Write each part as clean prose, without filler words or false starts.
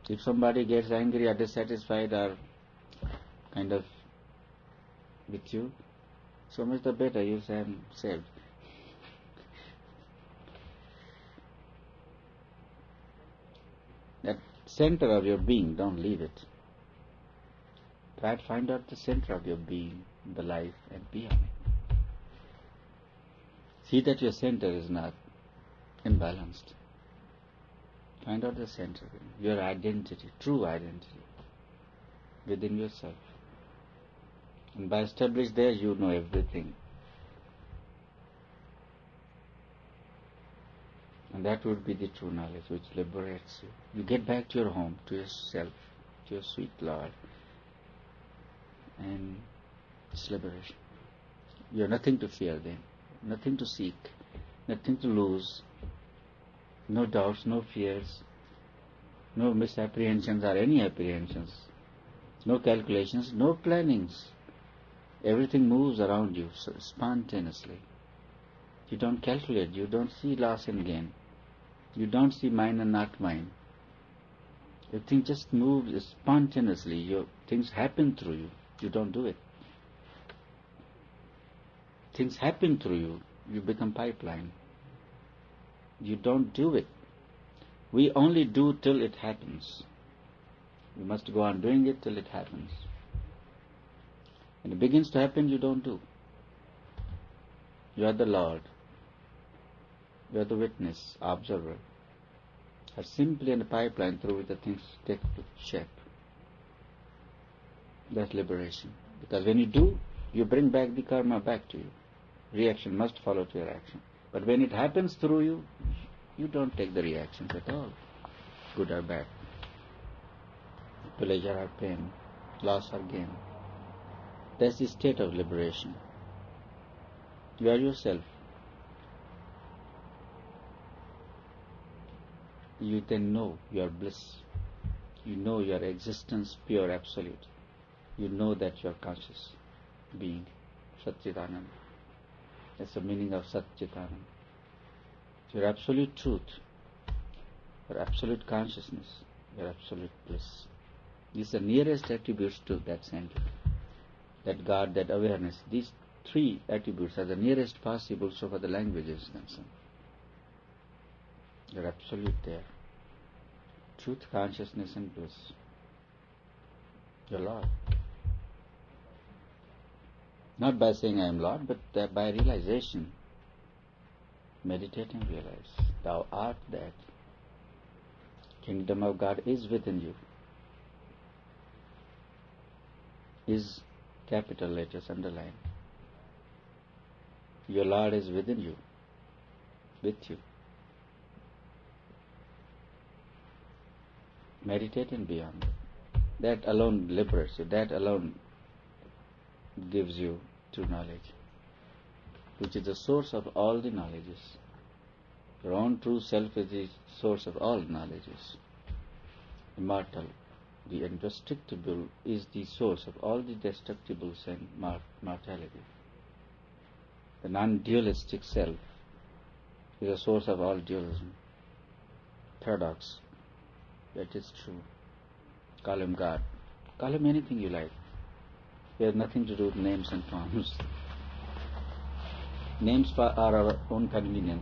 If somebody gets angry or dissatisfied or kind of with you, so much the better. You say, I'm saved. That center of your being, don't leave it. Try to find out the center of your being, the life, and be on it. See that your center is not imbalanced. Find out the center, your identity, true identity within yourself. And by establishing there, you know everything. And that would be the true knowledge which liberates you. You get back to your home, to yourself, to your sweet Lord, and it's liberation. You have nothing to fear then, nothing to seek, nothing to lose, no doubts, no fears, no misapprehensions or any apprehensions, no calculations, no plannings. Everything moves around you so spontaneously. You don't calculate, you don't see loss and gain. You don't see mine and not mine. Everything just moves spontaneously. Things happen through you. You don't do it. Things happen through you. You become pipeline. You don't do it. We only do till it happens. We must go on doing it till it happens. When it begins to happen, you don't do. You are the Lord. You are the witness, observer. Are simply in a pipeline through which the things take shape. That's liberation. Because when you do, you bring back the karma back to you. Reaction must follow to your action. But when it happens through you, you don't take the reactions at all, good or bad, pleasure or pain, loss or gain. That's the state of liberation. You are yourself. You then know your bliss. You know your existence, pure, absolute. You know that you are conscious being, Satchitananda. That's the meaning of Satchitananda. Your absolute truth, your absolute consciousness, your absolute bliss. These are the nearest attributes to that center, that God, that awareness. These three attributes are the nearest possible so far the language is concerned. You're absolute there. Truth, consciousness and bliss. Your Lord. Not by saying I am Lord, but by realization. Meditate and realize. Thou art that. Kingdom of God is within you. Is capital letters underline. Your Lord is within you, with you. Meditate and be on that. That alone liberates you. That alone gives you true knowledge, which is the source of all the knowledges. Your own true self is the source of all knowledges. Immortal, the indestructible, is the source of all the destructibles and mortality. The non-dualistic self is the source of all dualism. Paradox. That is true. Call him God. Call him anything you like. It has nothing to do with names and forms. Names are our own convenience.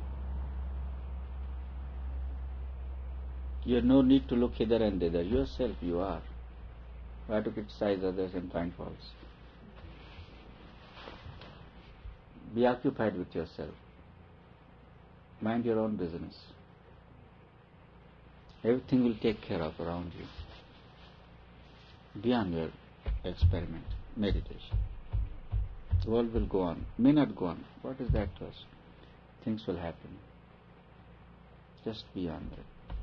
You have no need to look hither and thither. Yourself you are. Why to criticize others and find faults? Be occupied with yourself. Mind your own business. Everything will take care of around you. Be on your experiment, meditation. The world will go on, may not go on. What is that to us? Things will happen. Just be on that.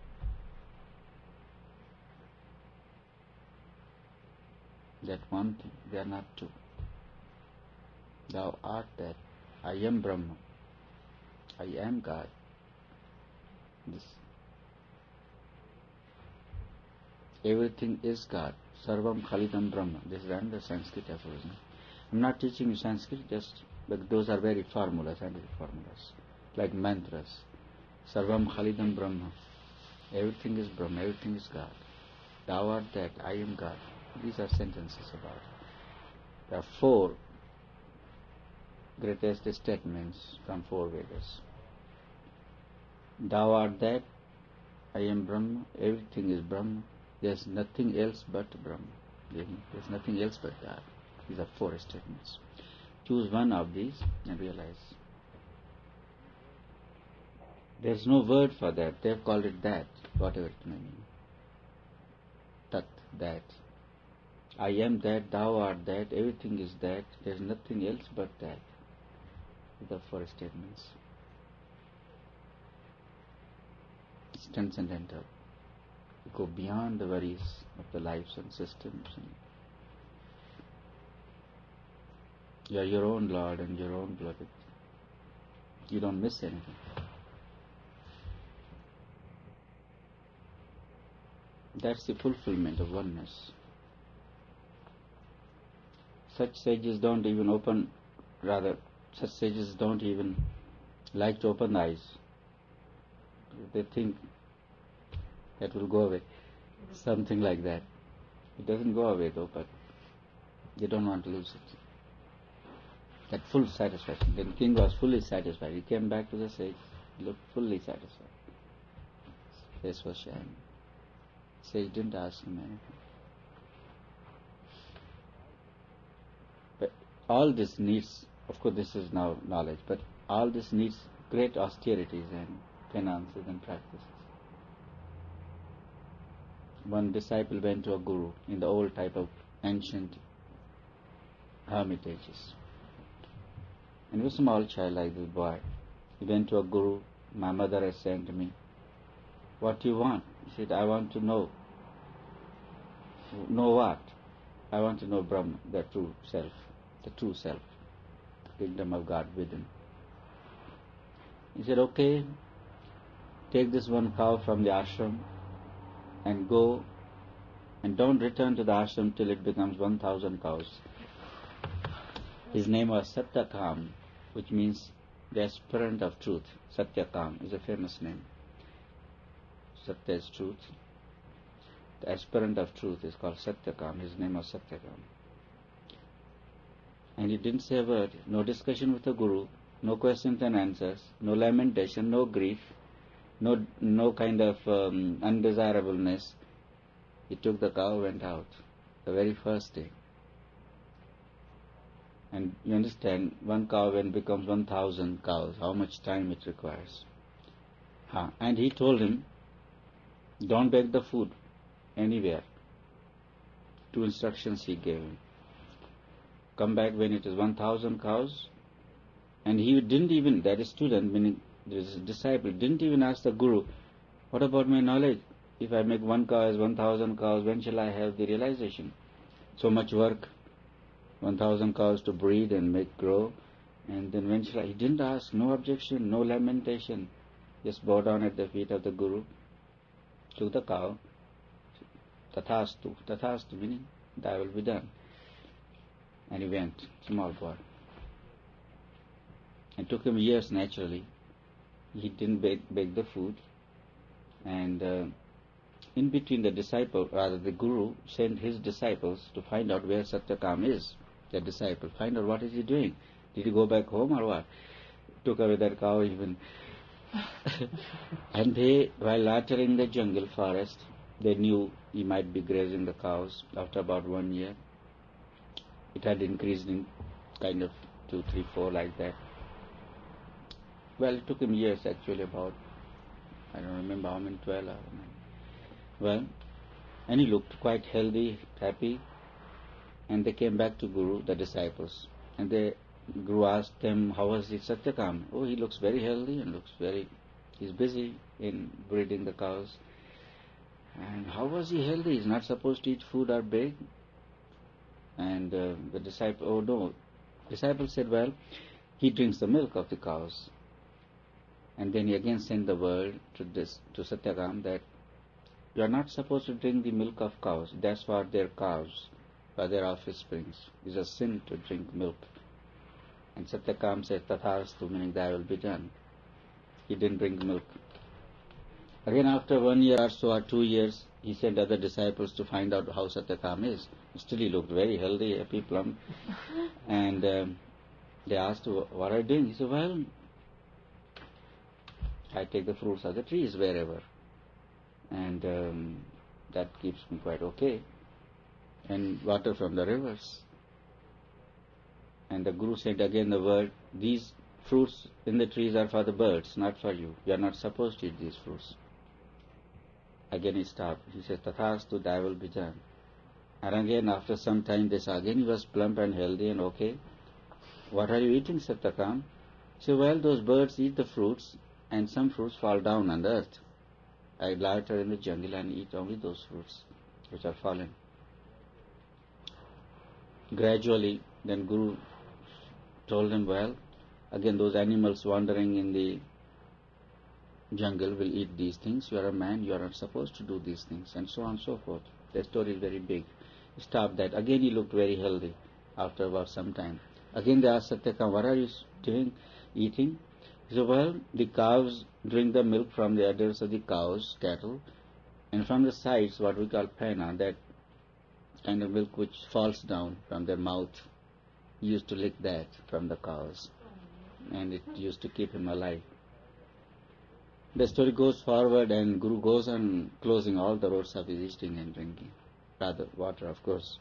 That one thing, they are not two. Thou art that. I am Brahma. I am God. This. Everything is God. Sarvam Khalidam Brahma. This is another Sanskrit aphorism. I'm not teaching you Sanskrit, but those are very formulas, scientific formulas, like mantras. Sarvam Khalidam Brahma. Everything is Brahma, everything is God. Thou art that, I am God. These are sentences about it. There are four greatest statements from four Vedas. Thou art that, I am Brahma, everything is Brahma, there's nothing else but Brahma. There's nothing else but God. These are four statements. Choose one of these and realize. There's no word for that. They've called it that, whatever it may mean. Tat, that. I am that, thou art that, everything is that, there's nothing else but that. These are four statements. It's transcendental. You go beyond the worries of the lives and systems. And you are your own Lord and your own beloved. You don't miss anything. That's the fulfillment of oneness. Such sages don't even like to open the eyes. They think that will go away. Something like that. It doesn't go away though, but they don't want to lose it. That full satisfaction. Then king was fully satisfied. He came back to the sage, looked fully satisfied. His face was shining. Sage didn't ask him anything. But all this needs, of course this is now knowledge, but all this needs great austerities and penances and practices. One disciple went to a guru in the old type of ancient hermitages. And he was a small child like this boy. He went to a guru. My mother has sent me. What do you want? He said, I want to know. Know what? I want to know Brahma, the true self, the kingdom of God within. He said, okay, take this one cow from the ashram and go and don't return to the ashram till it becomes 1,000 cows. His name was Satyakam, which means the aspirant of truth. Satyakam is a famous name. Satya is truth. The aspirant of truth is called Satyakam. His name was Satyakam. And he didn't say a word. No discussion with the guru, no questions and answers, no lamentation, no grief, no kind of undesirableness. He took the cow, went out the very first day. And you understand, one cow when it becomes 1,000 cows, how much time it requires. And he told him, don't beg the food anywhere. 2 instructions he gave him. Come back when it is 1,000 cows. And he didn't even, that student, meaning this disciple, didn't even ask the guru, what about my knowledge? If I make 1 cow as 1,000 cows, when shall I have the realization? So much work, 1,000 cows to breed and make grow, and then when shall I? He didn't ask, no objection, no lamentation, just bow down at the feet of the guru, took the cow, tathastu meaning, thy will be done. And he went, small boy. It took him years naturally. He didn't bake the food, and in between the guru sent his disciples to find out where Satyakam is. The disciple, find out what is he doing. Did he go back home or what? Took away that cow even. And they, while loitering in the jungle forest, they knew he might be grazing the cows. After about 1 year, it had increased in kind of 2, 3, 4 like that. Well, it took him years actually, about, I don't remember how many, 12 or 9. Well, and he looked quite healthy, happy, and they came back to Guru, the disciples, and Guru asked them, how was the Satyakam? Oh, he looks very healthy and he's busy in breeding the cows. And how was he healthy? He's not supposed to eat food or bake. And the disciple, oh no. Disciple said, well, he drinks the milk of the cows. And then he again sent the word to Satyakam that you are not supposed to drink the milk of cows. That's for their calves, for their offsprings. It's a sin to drink milk. And Satyakam said, tathastu, meaning thy will be done. He didn't drink milk. Again, after 1 year or so or 2 years, he sent other disciples to find out how Satyakam is. Still, he looked very healthy, happy, plump. And they asked, what are you doing? He said, well, I take the fruits of the trees wherever. And that keeps me quite okay. And water from the rivers. And the Guru said again the word, these fruits in the trees are for the birds, not for you. You are not supposed to eat these fruits. Again he stopped. He said, Tathastu, thy will be done. And again after some time they saw again he was plump and healthy and okay. What are you eating, Satyakam? He said, well, those birds eat the fruits and some fruits fall down on the earth. I lighter in the jungle and eat only those fruits which are fallen. Gradually, then Guru told him, well, again those animals wandering in the jungle will eat these things. You are a man, you are not supposed to do these things, and so on and so forth. The story is very big. He stopped that. Again he looked very healthy after about some time. Again they asked Satyakam, what are you doing, eating? He said, well, the cows drink the milk from the udders of the cows, cattle, and from the sides, what we call pena, that kind of milk which falls down from their mouth. He used to lick that from the cows, and it used to keep him alive. The story goes forward, and Guru goes on closing all the roads of his eating and drinking, rather water, of course.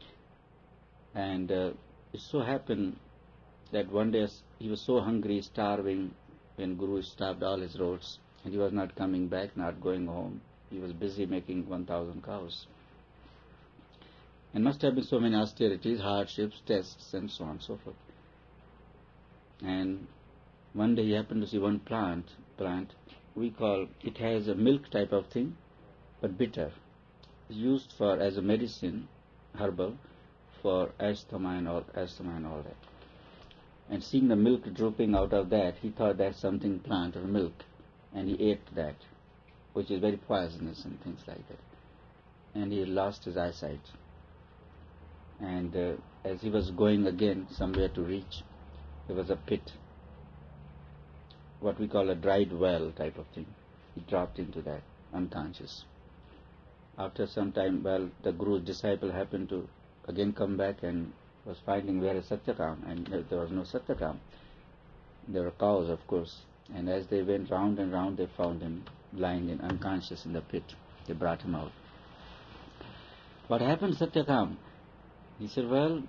And it so happened that one day he was so hungry, starving, when Guru stopped all his roads, and he was not coming back, not going home. He was busy making 1,000 cows. And must have been so many austerities, hardships, tests, and so on and so forth. And one day he happened to see one plant we call, it has a milk type of thing, but bitter. It's used for as a medicine, herbal, for asthma and all that. And seeing the milk drooping out of that, he thought that's something plant or milk, and he ate that, which is very poisonous and things like that. And he lost his eyesight. And as he was going again somewhere to reach, there was a pit, what we call a dried well type of thing. He dropped into that, unconscious. After some time, well, the Guru's disciple happened to again come back and was finding where is Satyakam, and there was no Satyakam. There were cows, of course, and as they went round and round, they found him lying in unconscious in the pit. They brought him out. What happened, Satyakam? He said, well,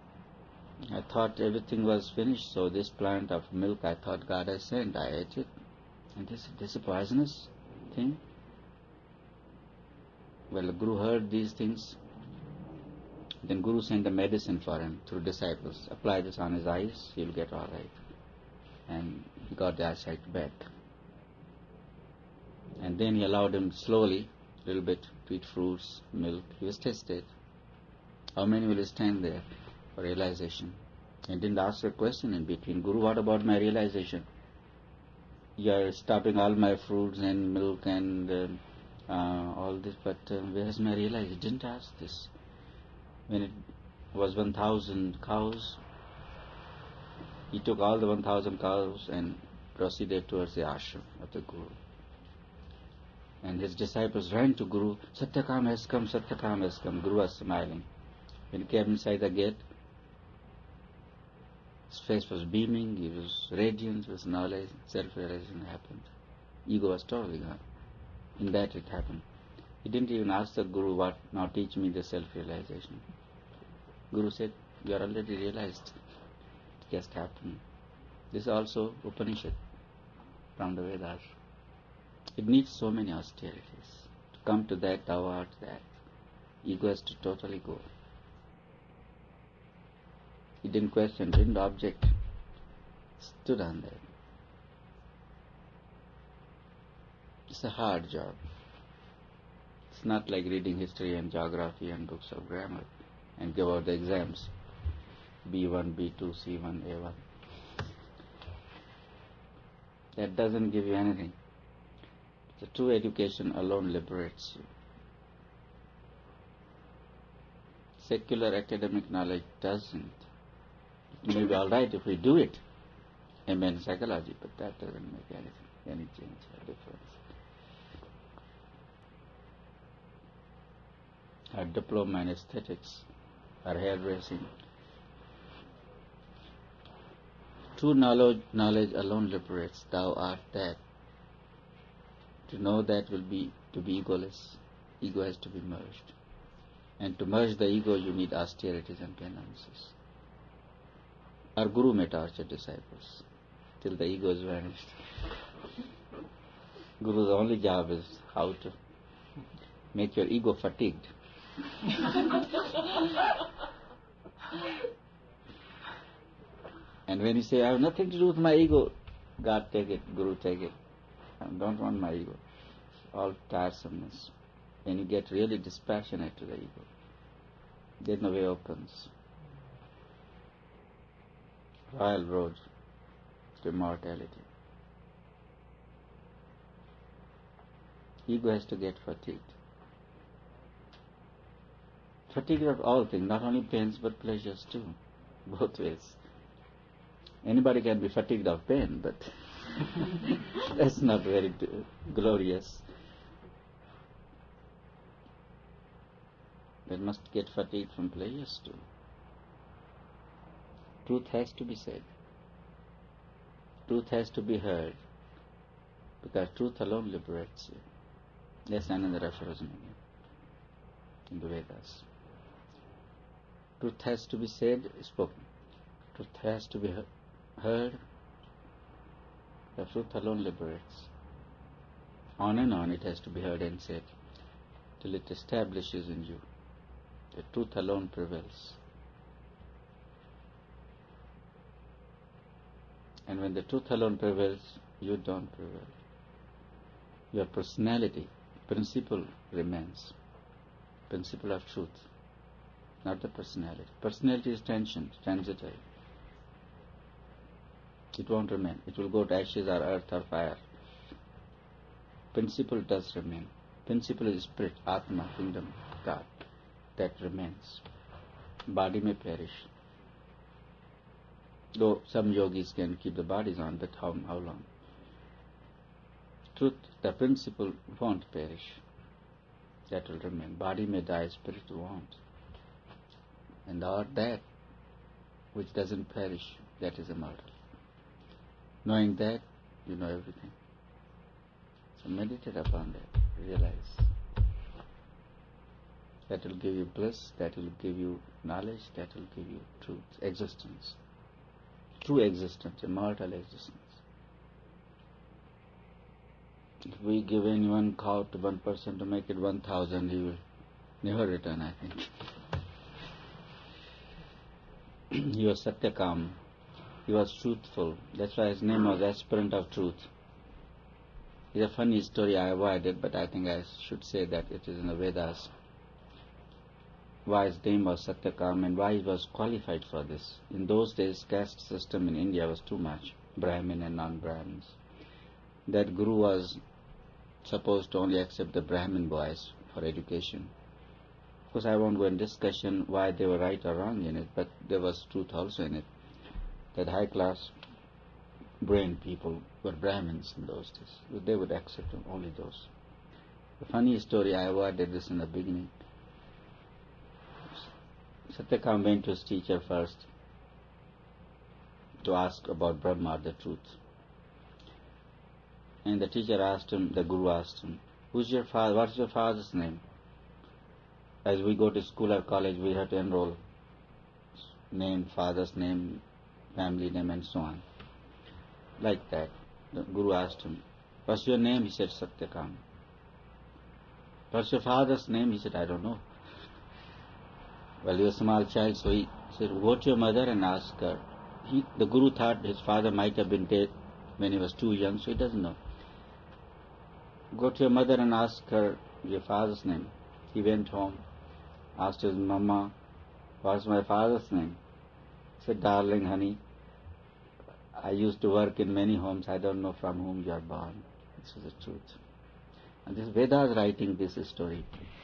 I thought everything was finished, so this plant of milk I thought God had sent, I ate it. And this is a poisonous thing. Well, the Guru heard these things. Then Guru sent a medicine for him through disciples. Apply this on his eyes, he'll get all right. And he got the eyesight back. And then he allowed him slowly, a little bit, to eat fruits, milk. He was tested. How many will stand there for realization? And didn't ask a question in between. Guru, what about my realization? You are stopping all my fruits and milk and all this, but where is my realization? He didn't ask this. When it was 1,000 cows, he took all the 1,000 cows and proceeded towards the ashram of the Guru. And his disciples ran to Guru. Satyakam has come, Satyakam has come. Guru was smiling. When he came inside the gate, his face was beaming, he was radiant with knowledge, self-realization happened. Ego was totally gone. In that it happened. He didn't even ask the Guru, what, now teach me the self-realization. Guru said, you are already realized. It just happened. This is also Upanishad from the Vedas. It needs so many austerities. To come to that, thou art that. Ego has to totally go. He didn't question, didn't object, stood on that. It's a hard job. It's not like reading history and geography and books of grammar and give out the exams. B1, B2, C1, A1. That doesn't give you anything. The true education alone liberates you. Secular academic knowledge doesn't. It may be all right if we do it, MA in psychology, but that doesn't make any change or difference. or diploma in aesthetics, or hairdressing. True knowledge alone liberates. Thou art that. To know that will be to be egoless. Ego has to be merged. And to merge the ego, you need austerities and penances. Our Guru may torture disciples till the ego is vanished. Guru's only job is how to make your ego fatigued. And when you say, I have nothing to do with my ego, God take it, Guru take it. I don't want my ego. All tiresomeness. When you get really dispassionate to the ego, then the way opens. Royal road to immortality. Ego has to get fatigued. Fatigued of all things, not only pains but pleasures too, both ways. Anybody can be fatigued of pain, but that's not very glorious. They must get fatigued from pleasures too. Truth has to be said. Truth has to be heard, because truth alone liberates you. That's another aphorism in the Vedas. Truth has to be said, spoken. Truth has to be heard. The truth alone liberates. On and on it has to be heard and said, till it establishes in you. The truth alone prevails. And when the truth alone prevails, you don't prevail. Your personality, principle remains. Principle of truth, not the personality. Personality is transitory. It won't remain. It will go to ashes or earth or fire. Principle does remain. Principle is spirit, Atma, kingdom, God. That remains. Body may perish. Though some yogis can keep the bodies on, but how long? Truth, the principle won't perish. That will remain. Body may die, spirit won't. And that which doesn't perish, that is immortal. Knowing that, you know everything. So meditate upon that. Realize. That will give you bliss, that will give you knowledge, that will give you truth, existence. True existence, immortal existence. If we give any one cow to one person to make it 1,000, he will never return, I think. He was Satyakam. He was truthful. That's why his name was Aspirant of Truth. It's a funny story, I avoided, but I think I should say that it is in the Vedas. Why his name was Satyakam and why he was qualified for this. In those days, caste system in India was too much, Brahmin and non-Brahmins. That Guru was supposed to only accept the Brahmin boys for education. Of course, I won't go in discussion why they were right or wrong in it, but there was truth also in it. That high-class brain people were Brahmins in those days. They would accept only those. The funny story, I avoided this in the beginning. Satyakam went to his teacher first to ask about Brahma, the truth. And the teacher asked him, the Guru asked him, who's your father? What's your father's name? As we go to school or college, we have to enroll name, father's name, family name, and so on. Like that. The Guru asked him, what's your name? He said, Satyakam. What's your father's name? He said, I don't know. Well, he was a small child, so he said, go to your mother and ask her. The Guru thought his father might have been dead when he was too young, so he doesn't know. Go to your mother and ask her your father's name. He went home, asked his mama, what's my father's name? He said, darling, honey, I used to work in many homes. I don't know from whom you are born. This is the truth. And this Vedas writing this story.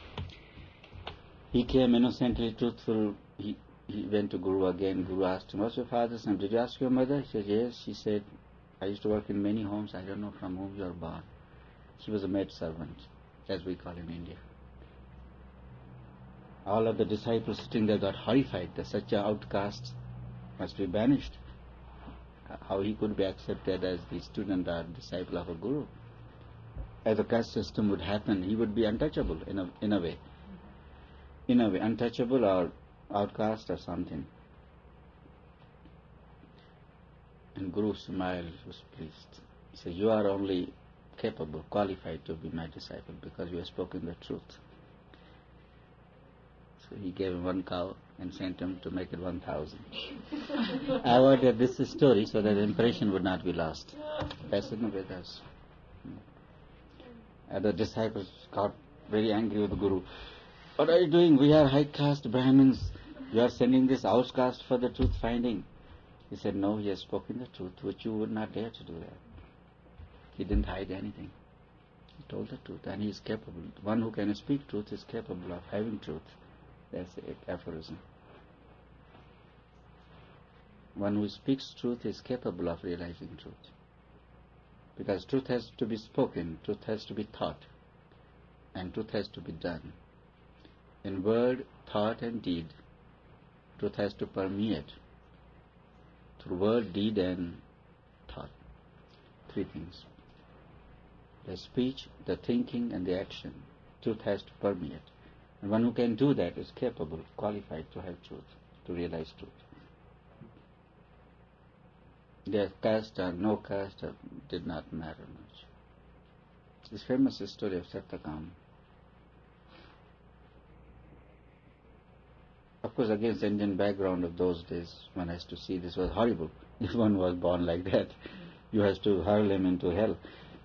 He came innocently truthful. He went to Guru again. Guru asked him, what's your father's name? Did you ask your mother? He said, yes. She said, I used to work in many homes. I don't know from whom you are born. She was a maid servant, as we call in India. All of the disciples sitting there got horrified that such an outcast must be banished. How he could be accepted as the student or disciple of a guru? As a caste system would happen, he would be untouchable in a way. In a way, untouchable or outcast or something. And Guru smiled, was pleased. He said, "You are only capable, qualified to be my disciple because you have spoken the truth." So he gave him 1 cow and sent him to make it 1,000. I avoided this story so that the impression would not be lost. That's in the Vedas. And the disciples got very angry with the Guru. "What are you doing? We are high caste Brahmins. You are sending this outcast for the truth finding." He said, "No, he has spoken the truth, which you would not dare to do that." He didn't hide anything. He told the truth, and he is capable. One who can speak truth is capable of having truth. That's the aphorism. One who speaks truth is capable of realizing truth. Because truth has to be spoken, truth has to be thought, and truth has to be done. In word, thought, and deed, truth has to permeate through word, deed, and thought. 3 things. The speech, the thinking, and the action. Truth has to permeate. And one who can do that is capable, qualified to have truth, to realize truth. Their caste or no caste did not matter much. This famous story of Satyakam. Of course, against the Indian background of those days, one has to see this was horrible. If one was born like that, you have to hurl him into hell.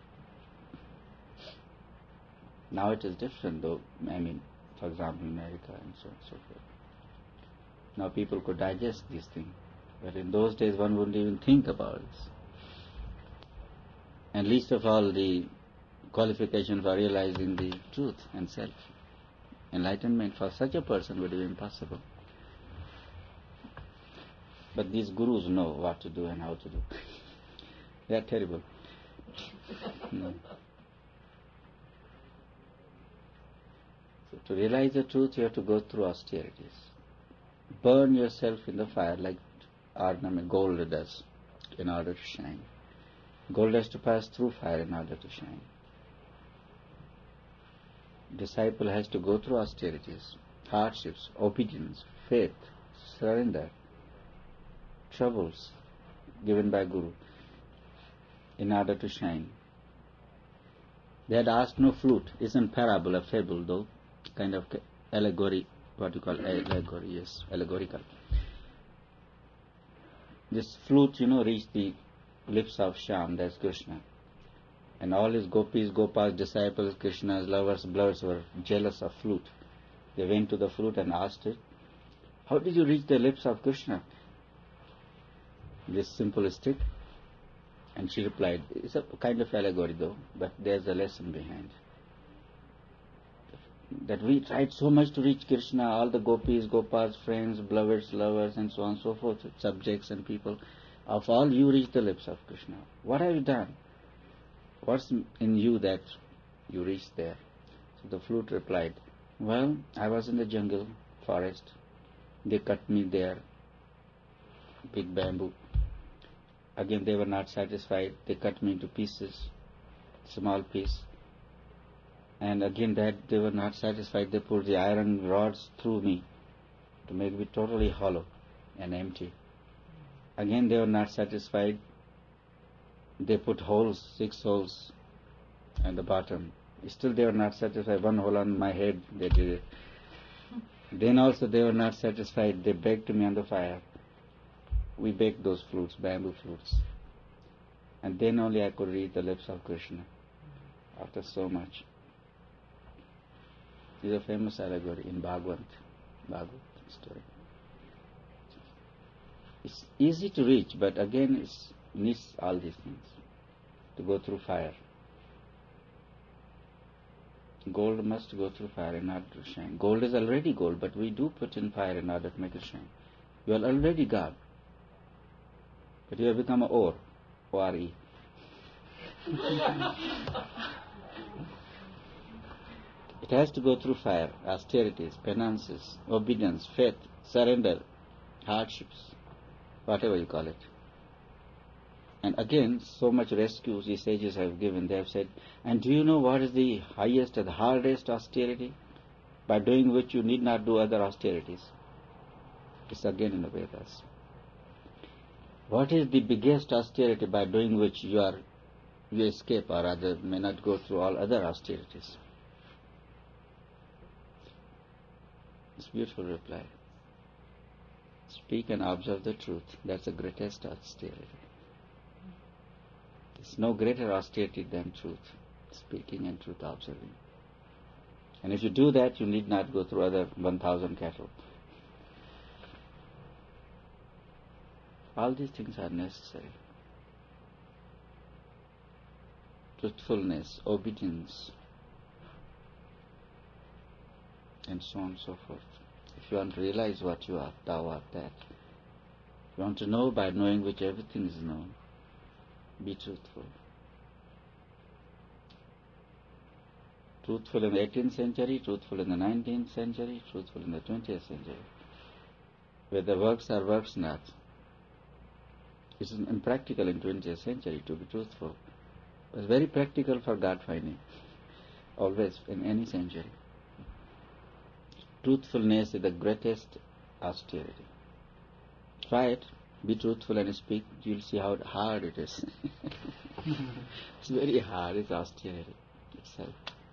Now it is different, though. I mean, for example, America and so on and so forth. Now people could digest these things. But in those days, one wouldn't even think about this. And least of all, the qualification for realizing the truth and self. Enlightenment for such a person would be impossible. But these gurus know what to do and how to do. They are terrible. So to realize the truth, you have to go through austerities. Burn yourself in the fire like ornament, gold does, in order to shine. Gold has to pass through fire in order to shine. Disciple has to go through austerities, hardships, obedience, faith, surrender, troubles given by Guru in order to shine. They had asked no flute. Isn't parable a fable, though? Kind of allegory, what you call allegory, yes, allegorical. This flute, reached the lips of Shyam, that's Krishna. And all his gopis, gopas, disciples, Krishna's lovers, bloods were jealous of flute. They went to the flute and asked it, "How did you reach the lips of Krishna?" This simple stick. And she replied, "It's a kind of allegory though, but there's a lesson behind. That we tried so much to reach Krishna, all the gopis, gopas, friends, beloveds, lovers, and so on and so forth, subjects and people. Of all, you reached the lips of Krishna. What have you done? What's in you that you reached there?" So the flute replied, "Well, I was in the jungle, forest. They cut me there, big bamboo. Again, they were not satisfied. They cut me into pieces, small piece. And again, that they were not satisfied. They put the iron rods through me to make me totally hollow and empty. Again, they were not satisfied. They put holes, 6 holes at the bottom. Still, they were not satisfied. 1 hole on my head, they did it. Then also, they were not satisfied. They baked me on the fire. We baked those flutes, bamboo flutes. And then only I could read the lips of Krishna after so much." This is a famous allegory in Bhagavad story. It's easy to reach, but again it needs all these things to go through fire. Gold must go through fire in order to shine. Gold is already gold, but we do put in fire in order to make it shine. You are already God, but you have become an ore, O-R-E. It has to go through fire, austerities, penances, obedience, faith, surrender, hardships, whatever you call it. And again, so much rescue these sages have given. They have said, and do you know what is the highest and the hardest austerity? By doing which you need not do other austerities. It's again in the Vedas. What is the biggest austerity by doing which you escape, or rather may not go through all other austerities? It's a beautiful reply. Speak and observe the truth. That's the greatest austerity. There's no greater austerity than truth, speaking and truth observing. And if you do that, you need not go through other 1,000 cattle. All these things are necessary. Truthfulness, obedience, and so on and so forth. If you want to realize what you are, thou art that. If you want to know by knowing which everything is known, be truthful. Truthful in the 18th century, truthful in the 19th century, truthful in the 20th century. Whether works are works not. It is impractical in 20th century to be truthful. It's very practical for God finding. Always, in any century. Truthfulness is the greatest austerity. Try it. Be truthful and speak. You'll see how hard it is. It's very hard. It's austerity itself.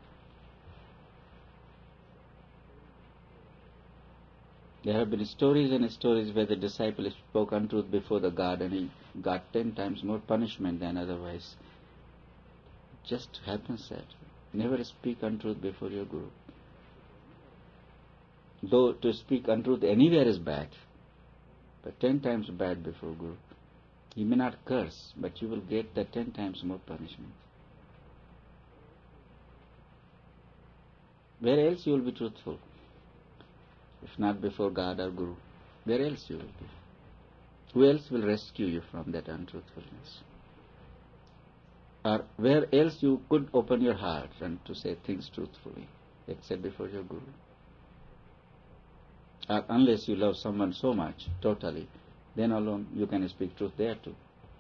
There have been stories and stories where the disciple spoke untruth before the God and he got 10 times more punishment than otherwise. It just happens that. Never speak untruth before your Guru. Though to speak untruth anywhere is bad, but 10 times bad before Guru. You may not curse, but you will get the 10 times more punishment. Where else you will be truthful? If not before God or Guru, where else you will be? Who else will rescue you from that untruthfulness? Or where else you could open your heart and to say things truthfully, except before your Guru? Or unless you love someone so much, totally, then alone you can speak truth there too.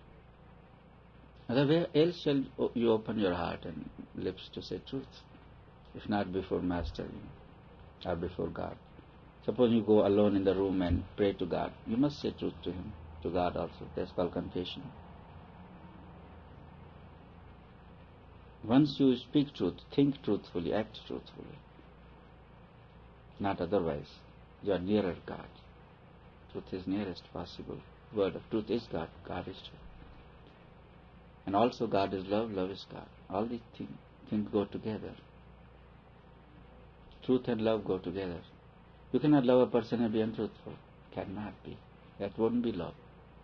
Other where else shall you open your heart and lips to say truth? If not before Master or before God. Suppose you go alone in the room and pray to God. You must say truth to Him, to God also. That's called confession. Once you speak truth, think truthfully, act truthfully. Not otherwise. You are nearer God. Truth is nearest possible. Word of truth is God. God is truth. And also God is love, love is God. All these things go together. Truth and love go together. You cannot love a person and be untruthful. Cannot be. That wouldn't be love.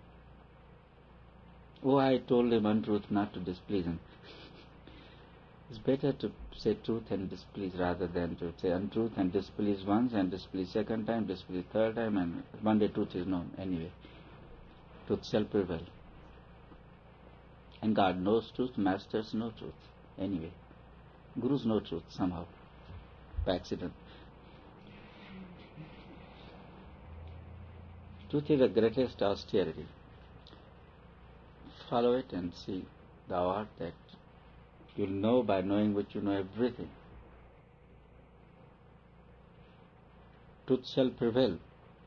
Oh, I told him untruth not to displease him. It's better to say truth and displease rather than to say untruth and displease once and displease second time, displease third time, and one day truth is known anyway. Truth shall prevail. And God knows truth, masters know truth anyway. Gurus know truth somehow, by accident. Truth is the greatest austerity. Follow it and see thou art that. You'll know by knowing which you know everything. Truth shall prevail.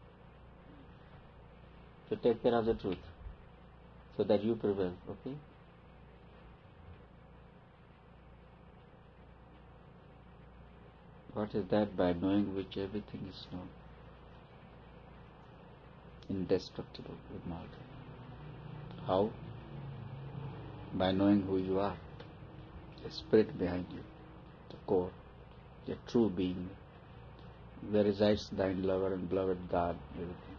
So take care of the truth so that you prevail, okay? What is that? By knowing which everything is known. Indestructible, immortal. How? By knowing who you are. The spirit behind you, the core, the true being, where resides thine lover and beloved God, everything.